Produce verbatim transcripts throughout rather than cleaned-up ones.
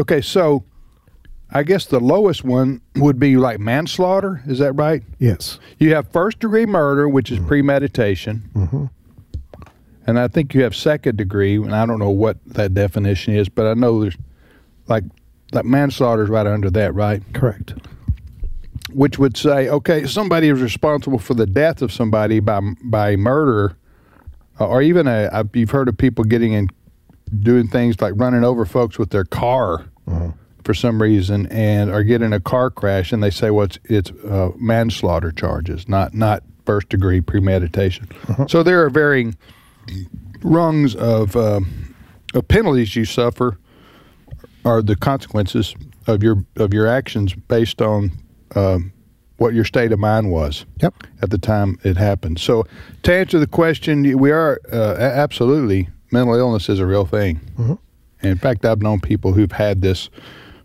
Okay, so I guess the lowest one would be like manslaughter. Is that right? Yes. You have first-degree murder, which is mm-hmm. premeditation. Mm-hmm. And I think you have second degree, and I don't know what that definition is, but I know there's like like manslaughter is right under that, right? Correct. Which would say, okay, somebody is responsible for the death of somebody by by murder, or even a, you've heard of people getting in, doing things like running over folks with their car uh-huh. for some reason, and or get in a car crash, and they say, well, it's, it's uh, manslaughter charges, not not first degree premeditation. Uh-huh. So there are varying rungs of, uh, of penalties you suffer, are the consequences of your of your actions based on um, what your state of mind was yep. at the time it happened. So to answer the question, we are uh, absolutely, mental illness is a real thing. Mm-hmm. And in fact, I've known people who've had this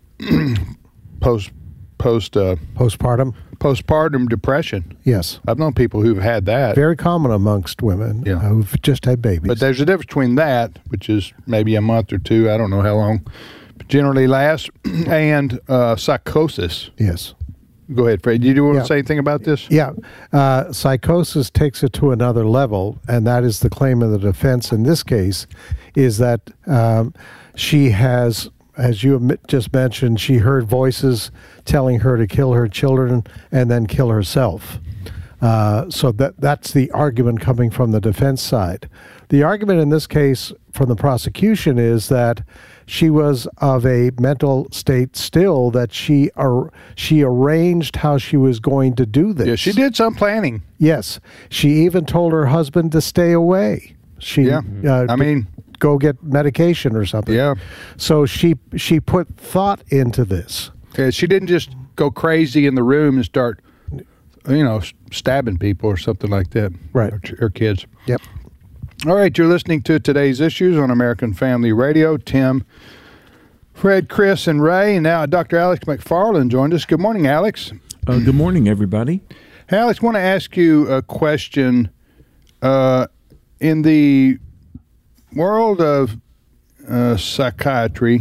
post post uh, postpartum postpartum depression. Yes, I've known people who've had that. Very common amongst women yeah. uh, who've just had babies. But there's a difference between that, which is maybe a month or two, I don't know how long, but generally lasts, and uh, psychosis. Yes. Go ahead, Fred. Did you want yeah. to say anything about this? Yeah. Uh, psychosis takes it to another level, and that is the claim of the defense in this case, is that um, she has, as you just mentioned, she heard voices telling her to kill her children and then kill herself. Uh, so that that's the argument coming from the defense side. The argument in this case from the prosecution is that she was of a mental state still that she ar- she arranged how she was going to do this. Yeah, she did some planning. Yes. She even told her husband to stay away. She, yeah. Uh, I mean, go get medication or something. Yeah. So she she put thought into this. Yeah, she didn't just go crazy in the room and start, you know, stabbing people or something like that. Right. Or, or kids. Yep. All right, you're listening to Today's Issues on American Family Radio. Tim, Fred, Chris, and Ray. And now Doctor Alex McFarland joined us. Good morning, Alex. Uh, good morning, everybody. Hey, Alex, I want to ask you a question. Uh, in the world of uh, psychiatry,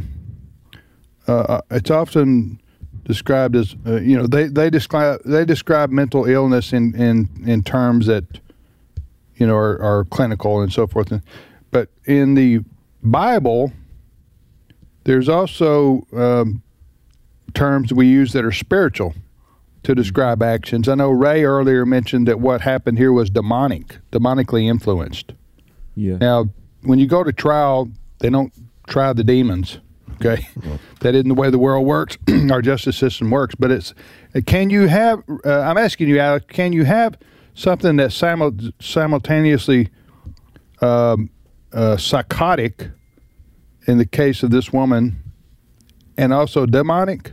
uh, it's often described as, uh, you know, they, they describe they describe mental illness in, in, in terms that, you know, are, are clinical and so forth. But in the Bible, there's also um, terms we use that are spiritual to describe actions. I know Ray earlier mentioned that what happened here was demonic, demonically influenced. Yeah. Now, when you go to trial, they don't try the demons. Okay, well, that isn't the way the world works. Our justice system works. But it's can you have? Uh, I'm asking you, Alex. Can you have something that's simul- simultaneously um, uh, psychotic in the case of this woman, and also demonic?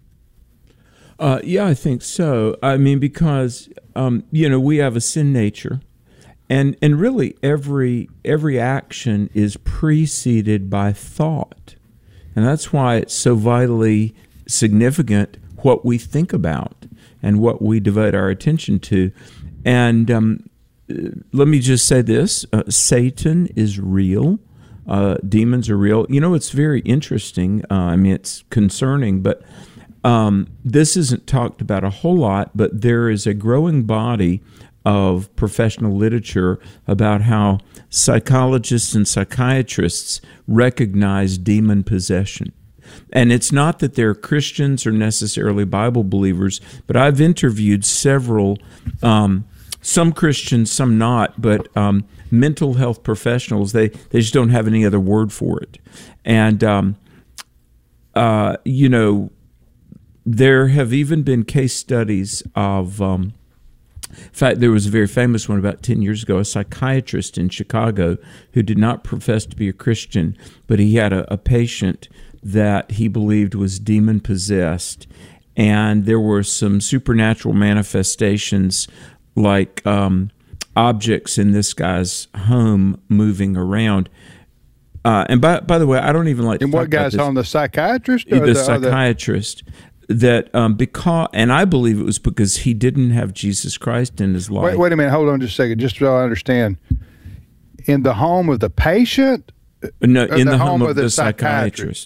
Uh, yeah, I think so. I mean, because um, you know, we have a sin nature, and and really every every action is preceded by thought. And that's why it's so vitally significant what we think about and what we devote our attention to. And um, let me just say this, uh, Satan is real. Uh, demons are real. You know, it's very interesting. Uh, I mean, it's concerning, but um, this isn't talked about a whole lot, but there is a growing body of professional literature about how psychologists and psychiatrists recognize demon possession. And it's not that they're Christians or necessarily Bible believers, but I've interviewed several, um, some Christians, some not, but um, mental health professionals. They, they just don't have any other word for it. And, um, uh, you know, there have even been case studies of... Um, In fact, there was a very famous one about ten years ago, a psychiatrist in Chicago who did not profess to be a Christian, but he had a, a patient that he believed was demon-possessed, and there were some supernatural manifestations like um, objects in this guy's home moving around. Uh, and by by the way, I don't even like to and talk what guy's about on the psychiatrist? the, Or the psychiatrist. That um, because, and I believe it was because he didn't have Jesus Christ in his life. Wait, wait a minute. Hold on just a second, just so I understand. In the home of the patient? No, in the the, home home of of the the psychiatrist? psychiatrist.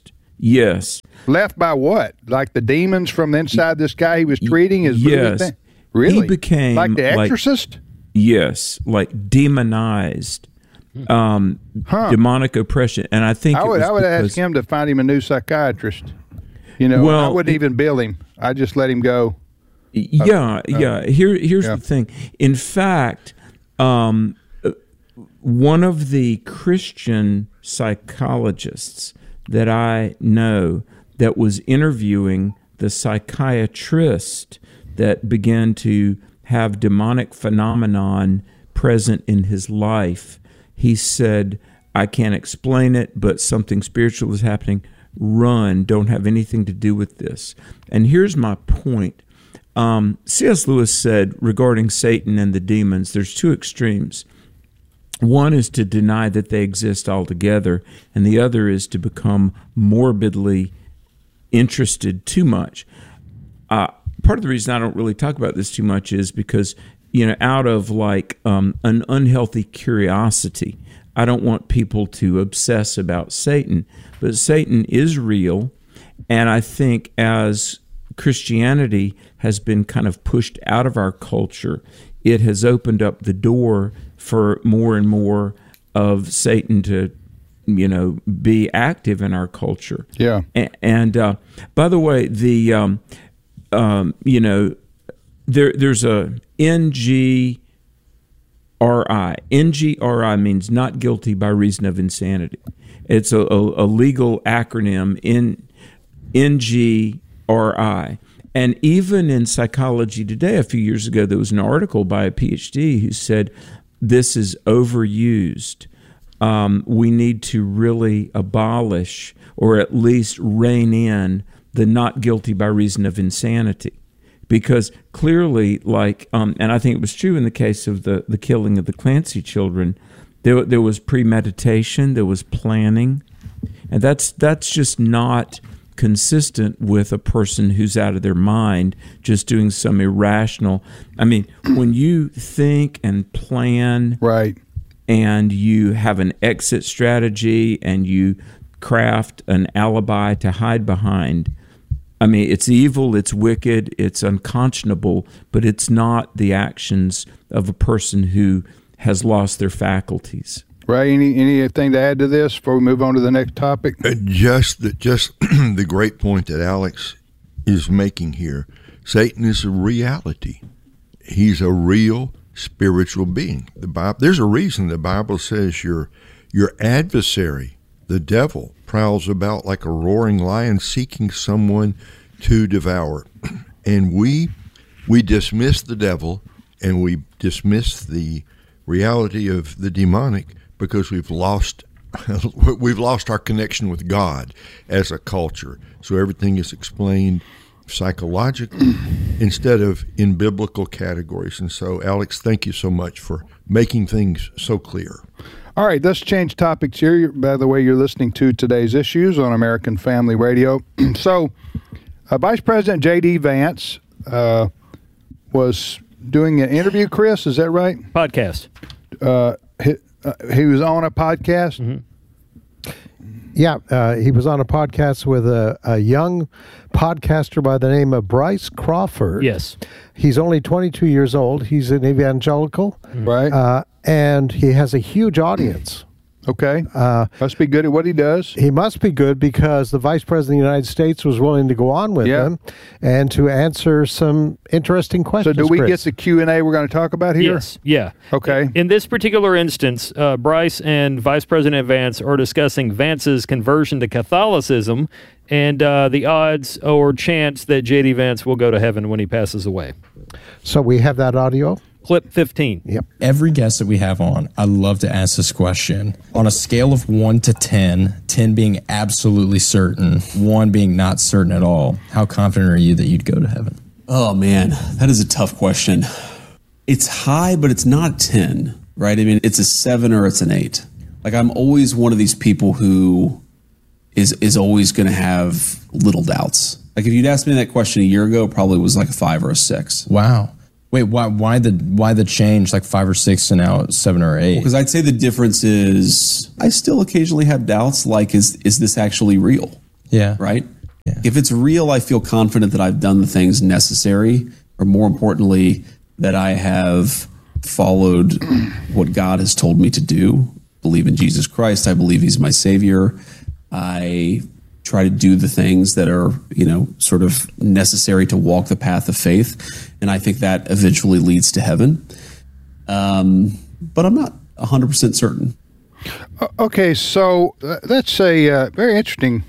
Yes. Left by what? Like the demons from inside this guy he was treating? His yes. thing? Really? He became like the like- Exorcist? Yes, like demonized, um, Huh. demonic oppression, and I think I it would was I would because, ask him to find him a new psychiatrist. You know, Well, I wouldn't even bill him. I just let him go. Yeah, yeah. Here, here's yeah. the thing. In fact, um, one of the Christian psychologists that I know that was interviewing the psychiatrist that began to have demonic phenomenon present in his life, he said, I can't explain it, but something spiritual is happening. Run, don't have anything to do with this. And here's my point. Um, C S Lewis said regarding Satan and the demons, there's two extremes. One is to deny that they exist altogether, and the other is to become morbidly interested too much. Uh, part of the reason I don't really talk about this too much is because, you know, out of like um, an unhealthy curiosity, I don't want people to obsess about Satan. But Satan is real, and I think as Christianity has been kind of pushed out of our culture, it has opened up the door for more and more of Satan to, you know, be active in our culture. Yeah. And, and uh, by the way, the um, um, you know, there there's a N G R I. N G R I means not guilty by reason of insanity. It's a, a, a legal acronym, in N G R I. And even in Psychology Today, a few years ago, there was an article by a P H D who said this is overused. Um, we need to really abolish or at least rein in the not guilty by reason of insanity. Because clearly, like, um, and I think it was true in the case of the, the killing of the Clancy children, there there was premeditation, there was planning, and that's that's just not consistent with a person who's out of their mind, just doing some irrational. I mean, when you think and plan, Right. and you have an exit strategy, and you craft an alibi to hide behind, I mean, it's evil, it's wicked, it's unconscionable, but it's not the actions of a person who has lost their faculties. Ray, any anything to add to this before we move on to the next topic? Uh, just the, just the great point that Alex is making here. Satan is a reality. He's a real spiritual being. The Bible, there's a reason the Bible says your your adversary, the devil, prowls about like a roaring lion seeking someone to devour. And we we dismiss the devil and we dismiss the reality of the demonic because we've lost we've lost our connection with God as a culture. So everything is explained psychologically instead of in biblical categories. And so, Alex, thank you so much for making things so clear. All right, let's change topics here. By the way, you're listening to Today's Issues on American Family Radio. So, uh, Vice President J D. Vance uh, was doing an interview, Chris, is that right? Podcast. Uh, he, uh, he was on a podcast? Mm-hmm. Yeah, uh, he was on a podcast with a, a young podcaster by the name of Bryce Crawford. Yes. He's only twenty-two years old. He's an evangelical. Right. Uh, and he has a huge audience. Okay. Uh, Must be good at what he does. He must be good because the Vice President of the United States was willing to go on with Yeah. him and to answer some interesting So questions. do we Chris. get the Q and A we're going to talk about here? Yes. Yeah. Okay. In this particular instance, uh, Bryce and Vice President Vance are discussing Vance's conversion to Catholicism and uh, the odds or chance that J D. Vance will go to heaven when he passes away. So we have that audio? Clip fifteen. Yep. Every guest that we have on, I love to ask this question. On a scale of one to ten, ten being absolutely certain, one being not certain at all, how confident are you that you'd go to heaven? Oh, man, that is a tough question. It's high, but it's not ten, right? I mean, it's a seven or it's an eight. Like, I'm always one of these people who is is always going to have little doubts. Like, if you'd asked me that question a year ago, it probably was like a five or a six. Wow. Wait, why why the why the change, like five or six and now seven or eight? Because I'd say the difference is I still occasionally have doubts, like, is is this actually real? Yeah. Right? Yeah. If it's real, I feel confident that I've done the things necessary, or more importantly, that I have followed what God has told me to do. Believe in Jesus Christ. I believe he's my savior. I try to do the things that are, you know, sort of necessary to walk the path of faith. And I think that eventually leads to heaven. Um, but I'm not one hundred percent certain. Okay, so uh, that's a uh, very interesting.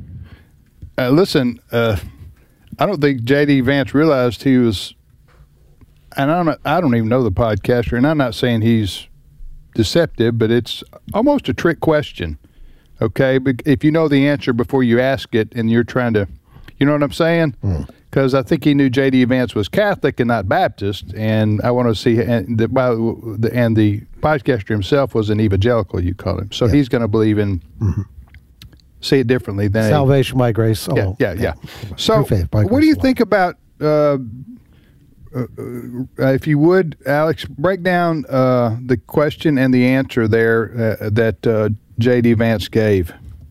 Uh, listen, uh, I don't think J D. Vance realized he was, and I don't, I don't even know the podcaster, and I'm not saying he's deceptive, but it's almost a trick question. Okay, but if you know the answer before you ask it, and you're trying to, you know what I'm saying? Because mm. I think he knew J D. Vance was Catholic and not Baptist, and I want to see, and the, and the podcaster himself was an evangelical, you call him. So yeah. he's going to believe in, mm-hmm. see it differently than salvation a, by grace alone. Yeah, yeah, yeah. So, faith, what do you alone. think about? Uh, uh, uh, if you would, Alex, break down uh, the question and the answer there uh, that uh, J D. Vance gave.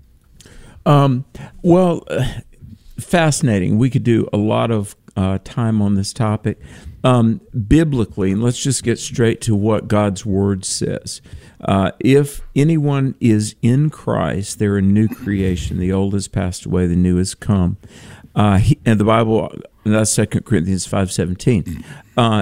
Um, well, uh, fascinating. We could do a lot of uh, time on this topic. Um, biblically, and let's just get straight to what God's Word says. Uh, if anyone is in Christ, they're a new creation. The old has passed away, the new has come. Uh, he, and the Bible, that's Second Corinthians five seventeen. Uh,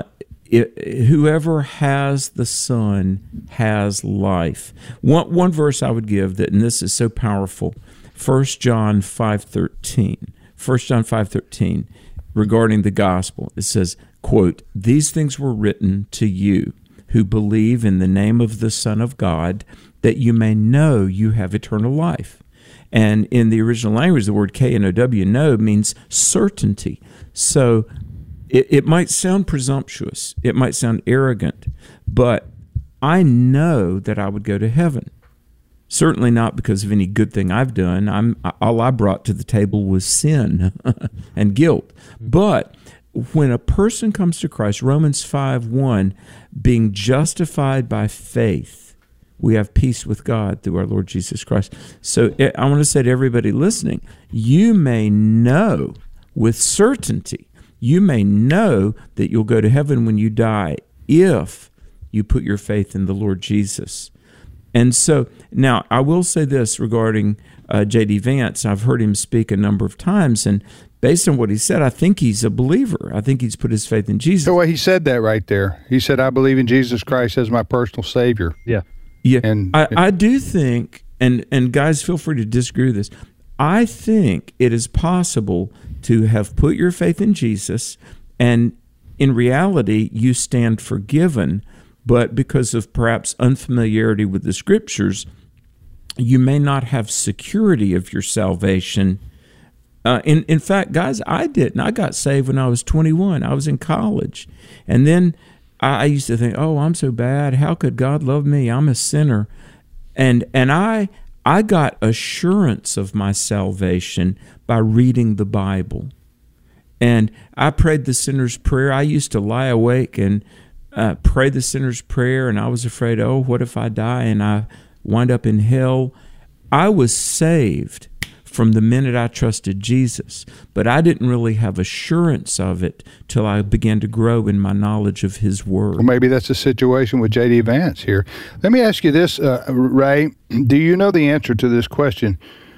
it, whoever has the Son has life. One, one verse I would give that, and this is so powerful, First John five thirteen. First John five thirteen, regarding the gospel. It says, quote, "These things were written to you who believe in the name of the Son of God, that you may know you have eternal life." And in the original language, the word K N O W, know, means certainty. So it, it might sound presumptuous, it might sound arrogant, but I know that I would go to heaven. Certainly not because of any good thing I've done. I'm all I brought to the table was sin and guilt. But when a person comes to Christ, Romans five one, being justified by faith, we have peace with God through our Lord Jesus Christ. So I want to say to everybody listening, you may know with certainty, you may know that you'll go to heaven when you die if you put your faith in the Lord Jesus. And so, now, I will say this regarding uh, J D. Vance. I've heard him speak a number of times, and based on what he said, I think he's a believer. I think he's put his faith in Jesus. So well, he said that right there. He said, I believe in Jesus Christ as my personal Savior. Yeah. Yeah, and I, I do think, and, and guys, feel free to disagree with this, I think it is possible to have put your faith in Jesus, and in reality, you stand forgiven, but because of perhaps unfamiliarity with the Scriptures, you may not have security of your salvation. Uh, in, in fact, guys, I didn't. I got saved when I was twenty-one. I was in college. And then I, I used to think, oh, I'm so bad. How could God love me? I'm a sinner. And and I I got assurance of my salvation by reading the Bible. And I prayed the sinner's prayer. I used to lie awake and uh, pray the sinner's prayer, and I was afraid, oh, what if I die and I wind up in hell? I was saved from the minute I trusted Jesus, but I didn't really have assurance of it till I began to grow in my knowledge of His Word. Well, maybe that's the situation with J D. Vance here. Let me ask you this, uh, Ray. Do you know the answer to this question?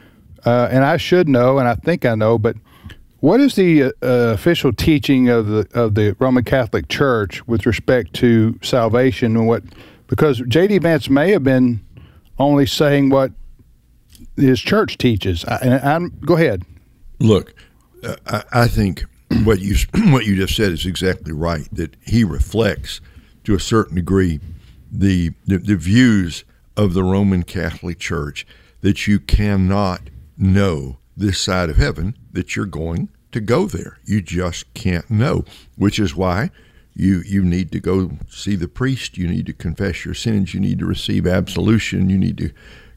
Uh, and I should know, and I think I know, but what is the uh, official teaching of the of the Roman Catholic Church with respect to salvation and what? Because J D. Vance may have been only saying what his church teaches. I, and I'm, go ahead. Look, uh, I, I think what you what you just said is exactly right. That he reflects, to a certain degree, the, the the views of the Roman Catholic Church, that you cannot know this side of heaven, that you're going to go there. You just can't know, which is why you you need to go see the priest. You need to confess your sins. You need to receive absolution. You need to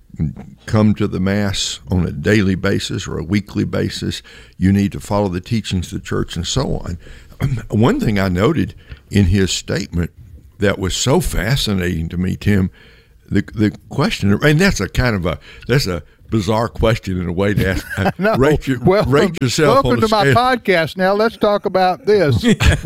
come to the Mass on a daily basis or a weekly basis. You need to follow the teachings of the church and so on. One thing I noted in his statement that was so fascinating to me, Tim, the the question, and that's a kind of a, that's a bizarre question in a way to ask. No. rate, your, welcome, rate yourself welcome on a to my scale. podcast. Now let's talk about this.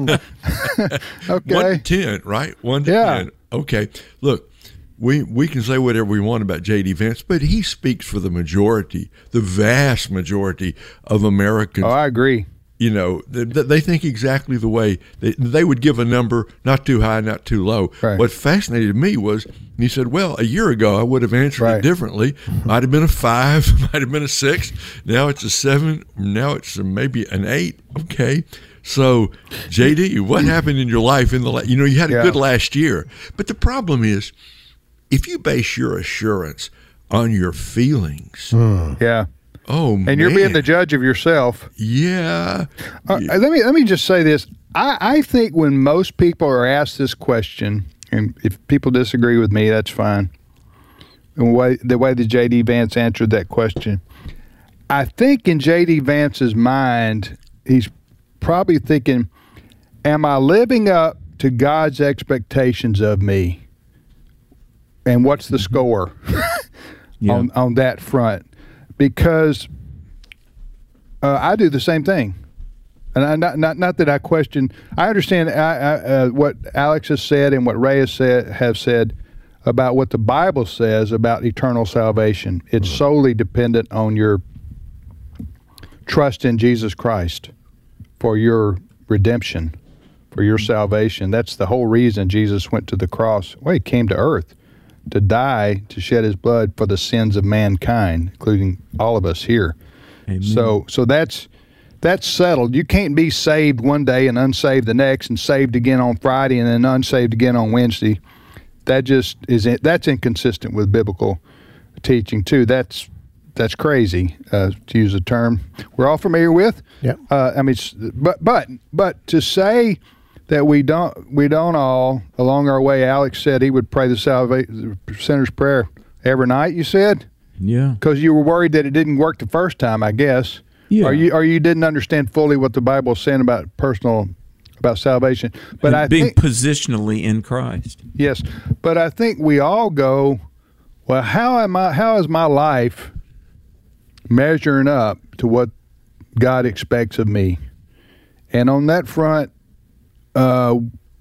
Okay. One to ten, right? One to Yeah. ten. Okay. Look, we we can say whatever we want about J D. Vance, but he speaks for the majority, the vast majority of Americans. Oh, I agree. You know, they, they think exactly the way they, they would give a number, not too high, not too low. Right. What fascinated me was he said, well, a year ago I would have answered Right. it differently. Might have been a five, might have been a six. Now it's a seven. Now it's a, maybe an eight. Okay. So, J D, what happened in your life in the la- you know, you had a Yeah. good last year. But the problem is, if you base your assurance on your feelings, Yeah. oh, And you're being the judge of yourself. yeah. Uh, let me let me just say this. I, I think when most people are asked this question, and if people disagree with me, that's fine. The way the way that J D. Vance answered that question, I think in J D. Vance's mind, he's probably thinking, "Am I living up to God's expectations of me? And what's the score Yeah. on on that front?" Because uh, I do the same thing. And I, not, not not that I question. I understand I, I, uh, what Alex has said and what Ray has said have said about what the Bible says about eternal salvation. It's solely dependent on your trust in Jesus Christ for your redemption, for your salvation. That's the whole reason Jesus went to the cross. Well, he came to earth to die, to shed his blood for the sins of mankind, including all of us here. Amen. So, so that's that's settled. You can't be saved one day and unsaved the next, and saved again on Friday and then unsaved again on Wednesday. That just is that's inconsistent with biblical teaching too. That's that's crazy, uh, to use a term we're all familiar with. Yep. Uh, I mean, s- but but but to say that we don't we don't all along our way. Alex said he would pray the salvation sinner's prayer every night. You said. Yeah. Because you were worried that it didn't work the first time, I guess. Yeah. Or you, or you didn't understand fully what the Bible is saying about personal, about salvation. But I being think, positionally in Christ. yes, but I think we all go, well, how am I? How is my life measuring up to what God expects of me? And on that front, uh,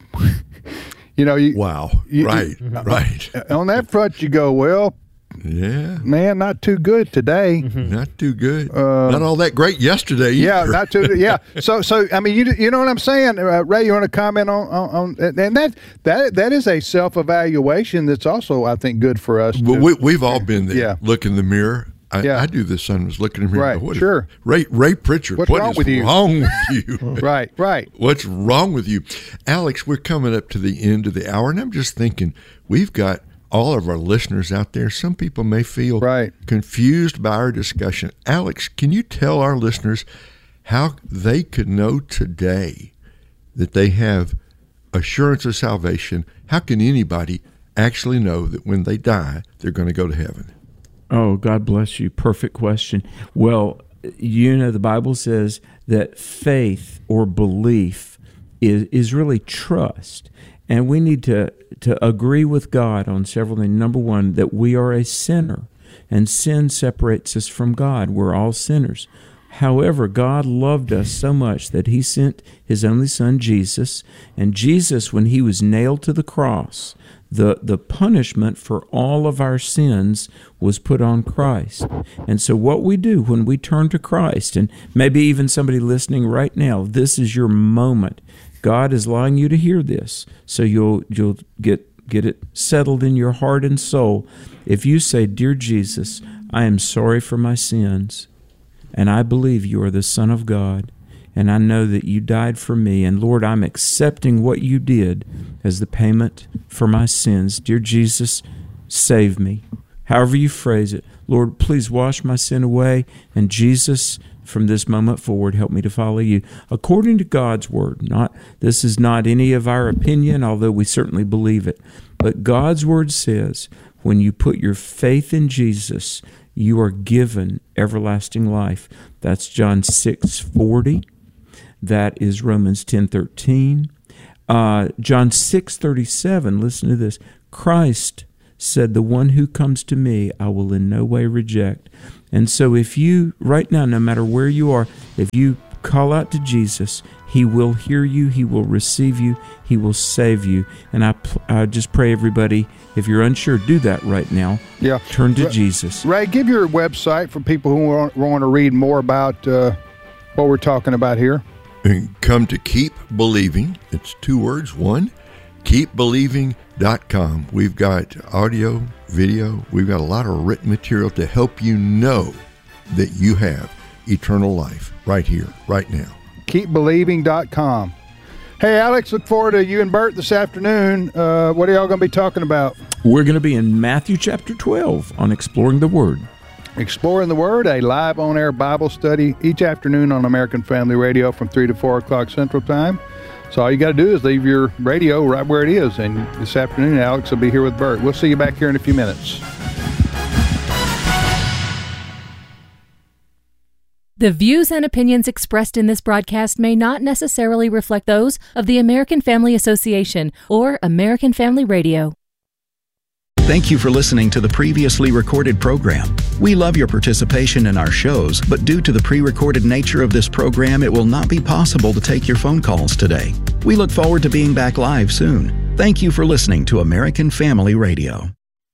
you know, you, Wow. You- right. right. on that front, you go, well, Yeah. man, not too good today. Not too good. Not all that great yesterday. Yeah, either. not too. Yeah, so so I mean, you you know what I'm saying, uh, Ray? You want to comment on, on on and that that that is a self evaluation that's also, I think, good for us. Well, to- we, we've all been there. Yeah. Look in the mirror. I, Yeah. I do this. Son was looking in the mirror. Right, What is- sure. Ray Ray Pritchard. What's what wrong is with you? Wrong with you? right, right. What's wrong with you, Alex? We're coming up to the end of the hour, and I'm just thinking we've got all of our listeners out there. Some people may feel Right. confused by our discussion. Alex, can you tell our listeners how they could know today that they have assurance of salvation? How can anybody actually know that when they die, they're going to go to heaven? Oh, God bless you. Perfect question. Well, you know, the Bible says that faith or belief is, is really trust. And we need to, to agree with God on several things. Number one, that we are a sinner, and sin separates us from God. We're all sinners. However, God loved us so much that he sent his only son, Jesus. And Jesus, when he was nailed to the cross, the, the punishment for all of our sins was put on Christ. And so what we do when we turn to Christ, and maybe even somebody listening right now, this is your moment. God is allowing you to hear this, so you'll you'll get get it settled in your heart and soul. If you say, "Dear Jesus, I am sorry for my sins, and I believe you are the Son of God, and I know that you died for me, and Lord, I'm accepting what you did as the payment for my sins. Dear Jesus, save me." However you phrase it, Lord, please wash my sin away, and Jesus, from this moment forward, help me to follow you according to God's word. Not this is not any of our opinion, although we certainly believe it. But God's word says, when you put your faith in Jesus, you are given everlasting life. That's John six forty. That is Romans ten thirteen. Uh, John six thirty-seven. Listen to this. Christ said, the one who comes to me, I will in no way reject. And so if you, right now, no matter where you are, if you call out to Jesus, he will hear you, he will receive you, he will save you. And I, I just pray everybody, if you're unsure, do that right now. Yeah. Turn to Ray, Jesus. Ray, give your website for people who want, want to read more about uh, what we're talking about here. And come to Keep Believing. It's two words, one, keep believing dot com. We've got audio, video, we've got a lot of written material to help you know that you have eternal life right here, right now. keep believing dot com. Hey, Alex, look forward to you and Bert this afternoon. Uh, what are y'all going to be talking about? We're going to be in Matthew chapter twelve on Exploring the Word. Exploring the Word, a live on-air Bible study each afternoon on American Family Radio from three to four o'clock Central Time. So all you got to do is leave your radio right where it is. And this afternoon, Alex will be here with Bert. We'll see you back here in a few minutes. The views and opinions expressed in this broadcast may not necessarily reflect those of the American Family Association or American Family Radio. Thank you for listening to the previously recorded program. We love your participation in our shows, but due to the pre-recorded nature of this program, it will not be possible to take your phone calls today. We look forward to being back live soon. Thank you for listening to American Family Radio.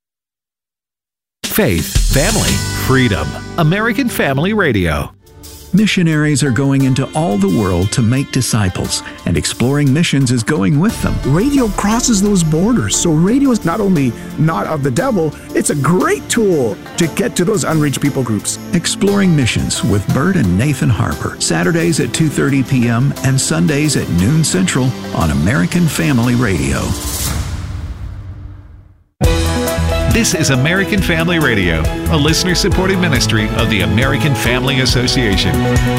Faith, family, freedom. American Family Radio. Missionaries are going into all the world to make disciples, and Exploring Missions is going with them. Radio crosses those borders, so radio is not only not of the devil, it's a great tool to get to those unreached people groups. Exploring Missions with Bert and Nathan Harper, Saturdays at two thirty p.m. and Sundays at noon Central on American Family Radio. This is American Family Radio, a listener-supported ministry of the American Family Association.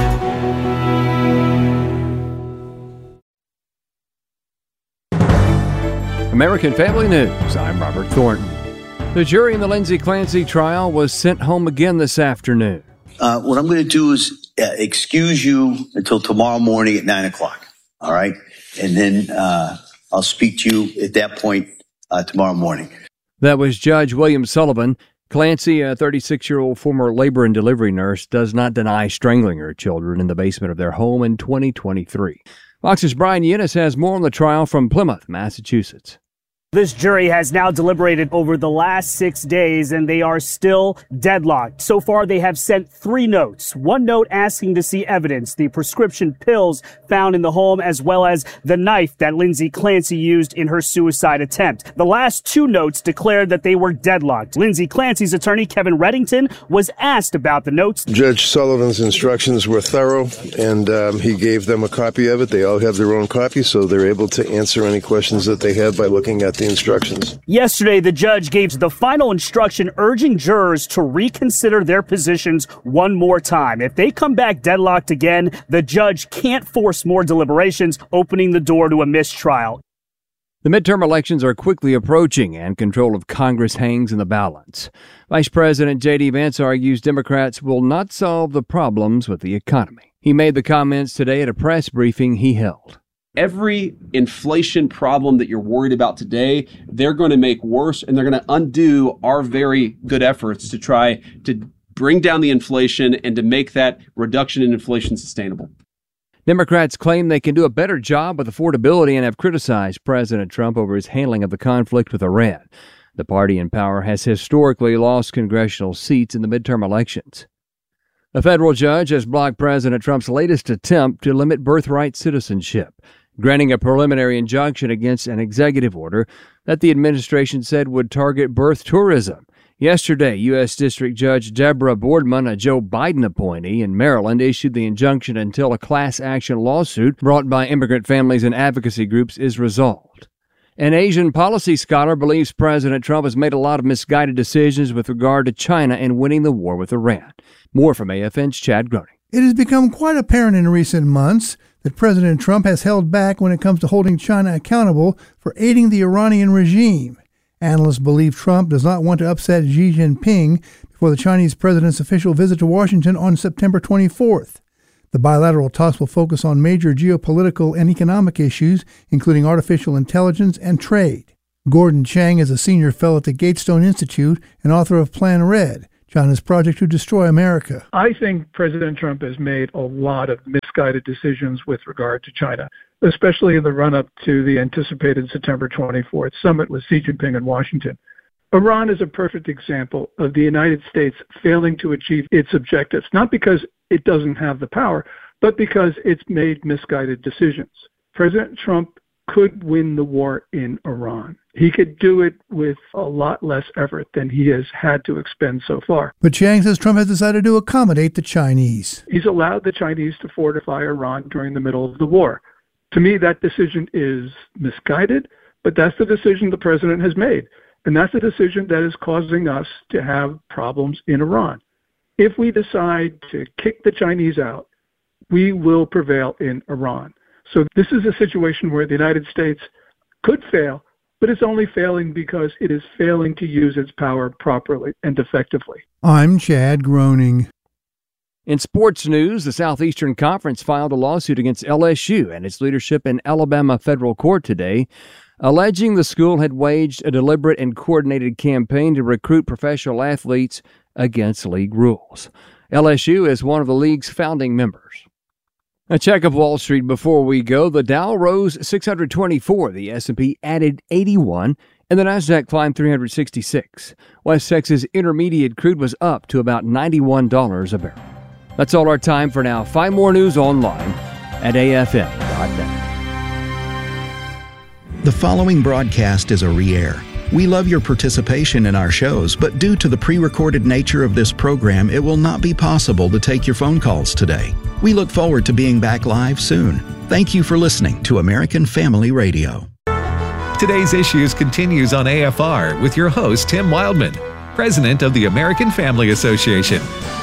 American Family News, I'm Robert Thornton. The jury in the Lindsay Clancy trial was sent home again this afternoon. Uh, what I'm going to do is uh, excuse you until tomorrow morning at nine o'clock, all right? And then uh, I'll speak to you at that point uh, tomorrow morning. That was Judge William Sullivan. Clancy, a thirty-six-year-old former labor and delivery nurse, does not deny strangling her children in the basement of their home in twenty twenty-three. Fox's Brian Yinnis has more on the trial from Plymouth, Massachusetts. This jury has now deliberated over the last six days, and they are still deadlocked. So far, they have sent three notes. One note asking to see evidence, the prescription pills found in the home, as well as the knife that Lindsay Clancy used in her suicide attempt. The last two notes declared that they were deadlocked. Lindsay Clancy's attorney, Kevin Reddington, was asked about the notes. Judge Sullivan's instructions were thorough, and um, he gave them a copy of it. They all have their own copy, so they're able to answer any questions that they have by looking at the instructions. Yesterday, the judge gave the final instruction urging jurors to reconsider their positions one more time. If they come back deadlocked again, the judge can't force more deliberations, opening the door to a mistrial. The midterm elections are quickly approaching, and control of Congress hangs in the balance. Vice President J D. Vance argues Democrats will not solve the problems with the economy. He made the comments today at a press briefing he held. Every inflation problem that you're worried about today, they're going to make worse, and they're going to undo our very good efforts to try to bring down the inflation and to make that reduction in inflation sustainable. Democrats claim they can do a better job with affordability and have criticized President Trump over his handling of the conflict with Iran. The party in power has historically lost congressional seats in the midterm elections. A federal judge has blocked President Trump's latest attempt to limit birthright citizenship, granting a preliminary injunction against an executive order that the administration said would target birth tourism. Yesterday, U S. District Judge Deborah Boardman, a Joe Biden appointee in Maryland, issued the injunction until a class action lawsuit brought by immigrant families and advocacy groups is resolved. An Asian policy scholar believes President Trump has made a lot of misguided decisions with regard to China and winning the war with Iran. More from A F N's Chad Groening. It has become quite apparent in recent months that President Trump has held back when it comes to holding China accountable for aiding the Iranian regime. Analysts believe Trump does not want to upset Xi Jinping before the Chinese president's official visit to Washington on September twenty-fourth. The bilateral talks will focus on major geopolitical and economic issues, including artificial intelligence and trade. Gordon Chang is a senior fellow at the Gatestone Institute and author of Plan Red, China's project to destroy America. I think President Trump has made a lot of misguided decisions with regard to China, especially in the run-up to the anticipated September twenty-fourth summit with Xi Jinping in Washington. Iran is a perfect example of the United States failing to achieve its objectives, not because it doesn't have the power, but because it's made misguided decisions. President Trump could win the war in Iran. He could do it with a lot less effort than he has had to expend so far. But Chang says Trump has decided to accommodate the Chinese. He's allowed the Chinese to fortify Iran during the middle of the war. To me, that decision is misguided, but that's the decision the president has made. And that's the decision that is causing us to have problems in Iran. If we decide to kick the Chinese out, we will prevail in Iran. So this is a situation where the United States could fail, but it's only failing because it is failing to use its power properly and effectively. I'm Chad Groening. In sports news, the Southeastern Conference filed a lawsuit against L S U and its leadership in Alabama federal court today, alleging the school had waged a deliberate and coordinated campaign to recruit professional athletes against league rules. L S U is one of the league's founding members. A check of Wall Street before we go. The Dow rose six hundred twenty-four, the S and P added eighty-one, and the Nasdaq climbed three hundred sixty-six. West Texas Intermediate crude was up to about ninety-one dollars a barrel. That's all our time for now. Find more news online at A F M dot net. The following broadcast is a re-air. We love your participation in our shows, but due to the pre-recorded nature of this program, it will not be possible to take your phone calls today. We look forward to being back live soon. Thank you for listening to American Family Radio. Today's Issues continues on A F R with your host, Tim Wildman, president of the American Family Association.